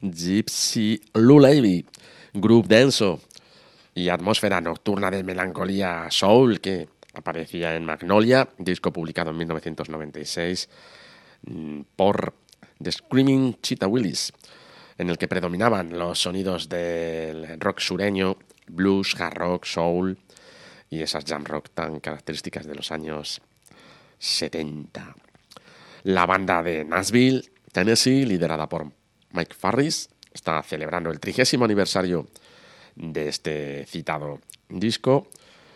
Gypsy Lullaby, groove denso y atmósfera nocturna de melancolía soul que aparecía en Magnolia, disco publicado en 1996 por The Screaming Cheetah Willis, en el que predominaban los sonidos del rock sureño, blues, hard rock, soul y esas jam rock tan características de los años 70. La banda de Nashville, Tennessee, liderada por Mike Farris, está celebrando el 30º aniversario de este citado disco.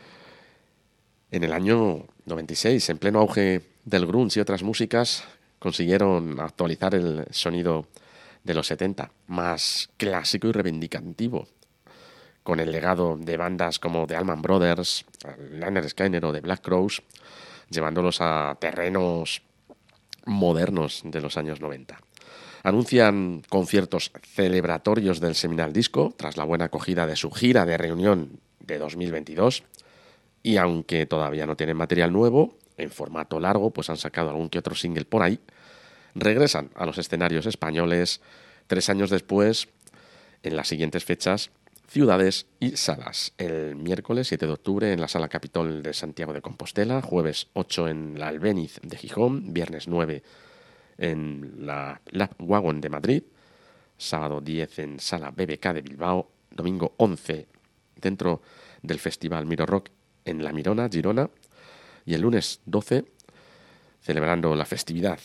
En el año 96, en pleno auge del grunge y otras músicas, consiguieron actualizar el sonido de los 70, más clásico y reivindicativo, con el legado de bandas como The Allman Brothers, Lynyrd Skynyrd o The Black Crowes, llevándolos a terrenos modernos de los años 90. Anuncian conciertos celebratorios del seminal disco tras la buena acogida de su gira de reunión de 2022, y aunque todavía no tienen material nuevo en formato largo, pues han sacado algún que otro single por ahí, regresan a los escenarios españoles 3 años después en las siguientes fechas, ciudades y salas. El miércoles 7 de octubre en la Sala Capitol de Santiago de Compostela, jueves 8 en la Albéniz de Gijón, viernes 9 en la Lap Wagon de Madrid, sábado 10 en Sala BBK de Bilbao, domingo 11 dentro del Festival Miro Rock en La Mirona, Girona, y el lunes 12 celebrando la festividad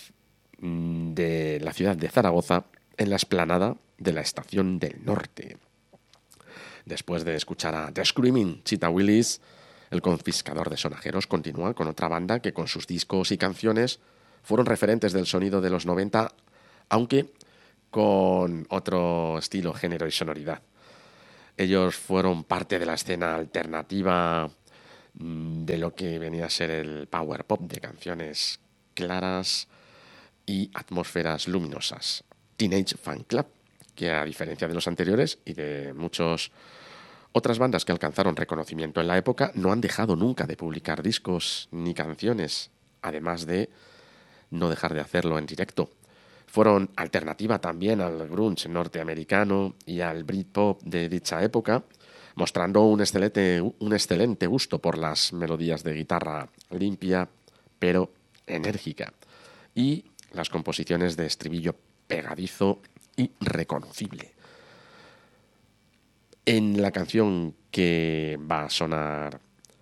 de la ciudad de Zaragoza en la explanada de la Estación del Norte. Después de escuchar a The Screaming Cheetah Willis, el confiscador de sonajeros continúa con otra banda que con sus discos y canciones fueron referentes del sonido de los 90, aunque con otro estilo, género y sonoridad. Ellos fueron parte de la escena alternativa de lo que venía a ser el power pop, de canciones claras y atmósferas luminosas. Teenage Fan Club, que a diferencia de los anteriores y de muchas otras bandas que alcanzaron reconocimiento en la época, no han dejado nunca de publicar discos ni canciones, además de no dejar de hacerlo en directo. Fueron alternativa también al grunge norteamericano y al Britpop de dicha época, mostrando un excelente gusto por las melodías de guitarra limpia pero enérgica y las composiciones de estribillo pegadizo y reconocible. En la canción que va a sonar,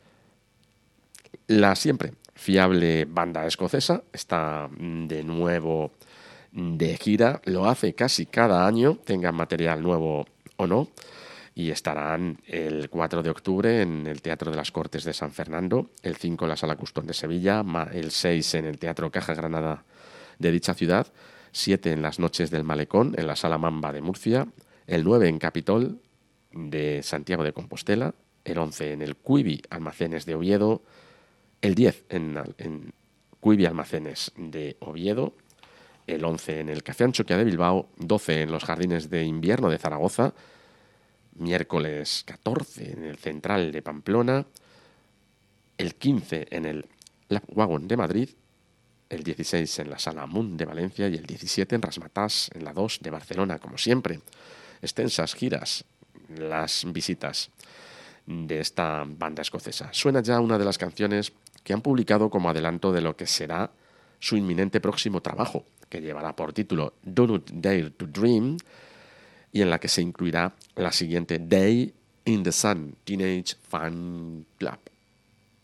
la siempre fiable banda escocesa está de nuevo de gira, lo hace casi cada año, tengan material nuevo o no, y estarán el 4 de octubre en el Teatro de las Cortes de San Fernando, el 5 en la Sala Custón de Sevilla, el 6 en el Teatro Caja Granada de dicha ciudad, 7 en las Noches del Malecón, en la Sala Mamba de Murcia, el 9 en Capitol de Santiago de Compostela, el 11 en el Quibi Almacenes de Oviedo, el 10 en Quibi Almacenes de Oviedo, el 11 en el Café Anchoquia de Bilbao, 12 en los Jardines de Invierno de Zaragoza, miércoles 14 en el Central de Pamplona, el 15 en el Lap Wagon de Madrid, el 16 en la Sala Munt de Valencia y el 17 en Rasmatàs, en la 2 de Barcelona, como siempre. Extensas giras, las visitas de esta banda escocesa. Suena ya una de las canciones que han publicado como adelanto de lo que será su inminente próximo trabajo, que llevará por título Do Not Dare to Dream, y en la que se incluirá la siguiente Day in the Sun, Teenage Fan Club.